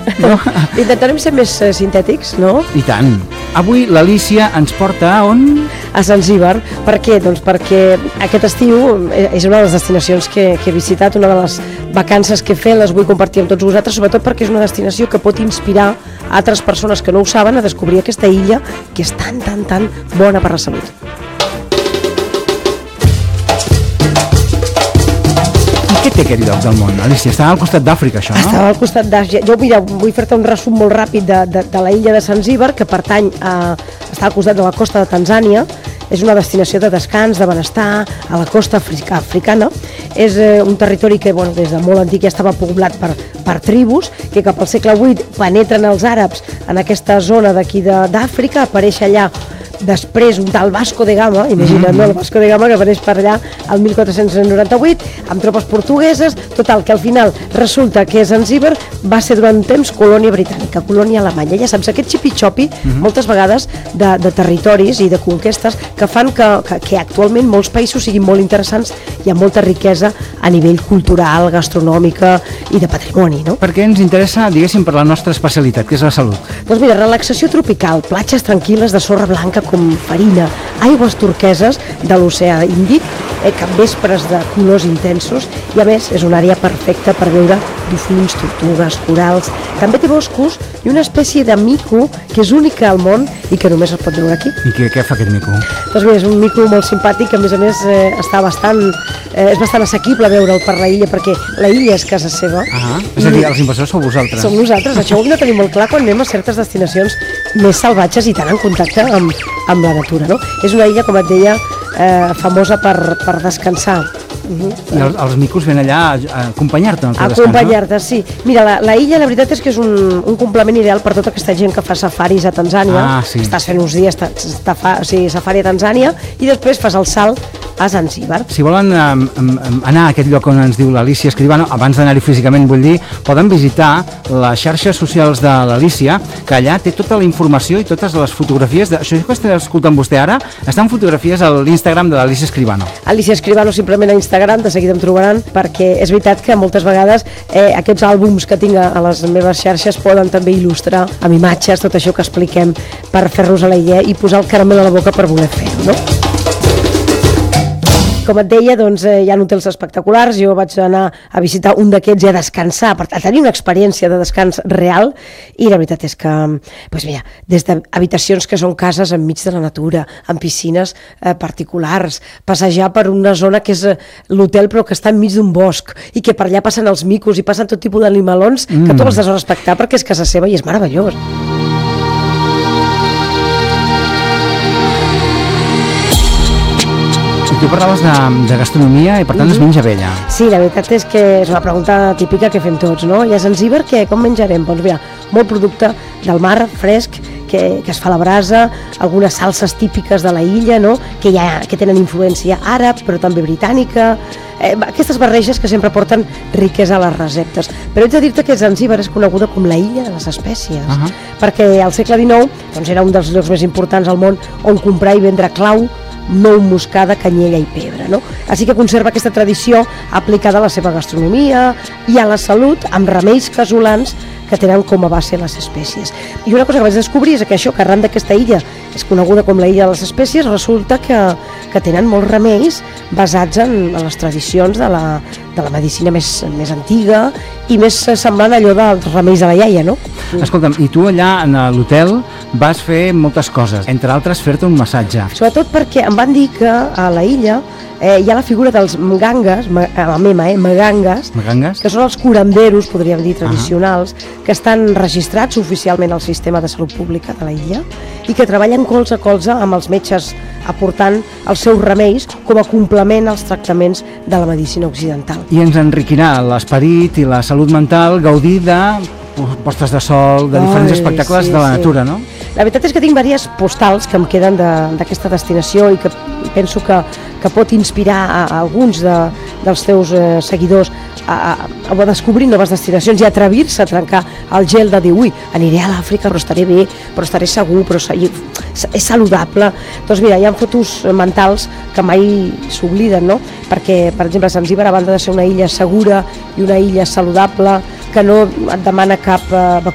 No? Intentarem ser més sintètics, no? I tant. Avui l'Alícia ens porta a on? A Zanzíbar. Per què? Doncs perquè aquest estiu és una de les destinacions que he visitat, una de les vacances que he fet, les vull compartir amb tots vosaltres, sobretot perquè és una destinació que pot inspirar altres persones que no ho saben a descobrir aquesta illa que és tan bona per la salut. Què té aquest lloc del món, Alícia? Estava al costat d'Àfrica, això, no? Estava al costat d'Àsia. Jo, mira, vull fer-te un resum molt ràpid de la illa de Zanzíbar, que pertany està al costat de la costa de Tanzània. És una destinació de descans, de benestar, a la costa africana. És un territori que des de molt antic ja estava poblat per tribus, que cap al segle VIII penetren els àrabs en aquesta zona d'aquí d'Àfrica, apareix allà després un tal Vasco de Gama, imagina't, no? El Vasco de Gama que apareix per allà el 1498 amb tropes portugueses, total, que al final resulta que Zanzíbar va ser durant temps colònia britànica, colònia alemanya. Ja saps, aquest xipi-xopi moltes vegades de territoris i de conquestes que fan que actualment molts països siguin molt interessants i amb molta riquesa a nivell cultural, gastronòmica i de patrimoni, no? Perquè ens interessa, diguéssim, per la nostra especialitat, que és la salut. Doncs mira, relaxació tropical, platges tranquil·les de sorra blanca com farina, aigües turqueses de l'oceà Índic, capvespres de colors intensos i a més és una àrea perfecta per veure dofins, tortugues, corals. També té boscos i una espècie de mico que és única al món i que només es pot veure aquí. I què fa aquest mico? Doncs bé, és un mico molt simpàtic que a més és bastant assequible veure'l per la illa perquè la illa és casa seva. És a dir, els invasors sou vosaltres. Som nosaltres, això ho hem de tenir molt clar quan anem a certes destinacions més salvatges i tan en contacte amb la natura, no? És una illa, com et deia, famosa per descansar. I els micos ven allà a acompanyar-te en el teu descans, no? Acompanyar-te, sí. Mira, la illa, la veritat és que és un complement ideal per tota aquesta gent que fa safaris a Tanzània. Sí. Estàs fent uns dies safari a Tanzània i després fas el salt a Zanzíbar. Si volen anar a aquest lloc on ens diu l'Alícia Escribano, abans d'anar-hi físicament, vull dir, poden visitar les xarxes socials de l'Alícia, que allà té tota la informació i totes les fotografies. Això que està escoltant vostè ara, estan fotografies a l'Instagram de l'Alícia Escribano. Alícia Escribano simplement a Instagram, de seguida em trobaran, perquè és veritat que moltes vegades aquests àlbums que tinc a les meves xarxes poden també il·lustrar amb imatges tot això que expliquem per fer-nos a la idea i posar el caramel a la boca per voler fer-ho, no? Com et deia, doncs, hi ha hotels espectaculars. Jo vaig anar a visitar un d'aquests i a descansar, a tenir una experiència de descans real, i la veritat és que, doncs mira, des d'habitacions que són cases enmig de la natura, amb piscines particulars, passejar per una zona que és l'hotel però que està enmig d'un bosc i que per allà passen els micos i passen tot tipus d'animalons que tu els has de respectar perquè és casa seva i és meravellós. Tu parlaves de gastronomia i per tant es menja vella. Sí, la veritat és que és una pregunta típica que fem tots, no? I a Zanzíbar com menjarem? Doncs mira, molt producte del mar, fresc, que es fa a la brasa, algunes salses típiques de la illa, no? que tenen influència àrab, però també britànica, aquestes barreges que sempre porten riquesa a les receptes. Però haig de dir-te que Zanzíbar és coneguda com la illa de les espècies, perquè al segle XIX doncs, era un dels llocs més importants al món on comprar i vendre clau, nou moscada, canyella i pebre, no? Així que conserva aquesta tradició aplicada a la seva gastronomia i a la salut amb remeis casolans que tenen com a base les espècies. I una cosa que vaig descobrir és que això, que arran d'aquesta illa és coneguda com la illa de les espècies, resulta que tenen molts remeis basats en les tradicions de la medicina més antiga i més semblant a allò dels remeis de la iaia, no? Escolta'm, i tu allà en l'hotel vas fer moltes coses, entre altres fer-te un massatge. Sobretot perquè em van dir que a la illa hi ha la figura dels mgangas, magangas, que són els curanderos, podríem dir, tradicionals, que estan registrats oficialment al sistema de salut pública de la illa i que treballen colze a colze amb els metges aportant els seus remeis com a complement als tractaments de la medicina occidental. I ens enriquirà l'esperit i la salut mental gaudir de postes de sol, de diferents espectacles de la natura, no? La veritat és que tinc diverses postals que em queden d'aquesta destinació i que penso que pot inspirar a alguns dels teus seguidors a descobrir noves destinacions i atrevir-se a trencar el gel de dir, ui, aniré a l'Àfrica però estaré bé, però estaré segur, però és saludable. Doncs mira, hi ha fotos mentals que mai s'obliden, no? Perquè, per exemple, Zanzíbar, a banda de ser una illa segura i una illa saludable, que no et demana cap